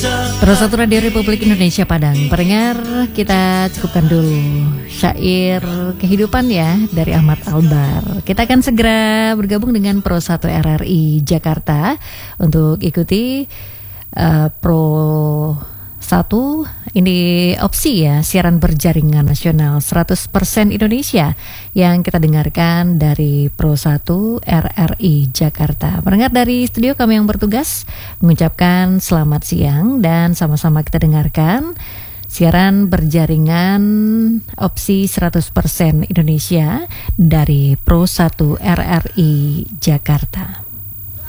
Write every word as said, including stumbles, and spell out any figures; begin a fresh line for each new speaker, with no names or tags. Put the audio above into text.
Pro satu Radio Republik Indonesia Padang. Pendengar, kita cukupkan dulu syair kehidupan ya dari Ahmad Albar. Kita akan segera bergabung dengan Pro satu R R I Jakarta untuk ikuti uh, Pro satu ini opsi ya, siaran berjaringan nasional seratus persen Indonesia yang kita dengarkan dari Pro satu R R I Jakarta. Pendengar, dari studio kami yang bertugas mengucapkan selamat siang dan sama-sama kita dengarkan siaran berjaringan opsi seratus persen Indonesia dari Pro satu R R I Jakarta.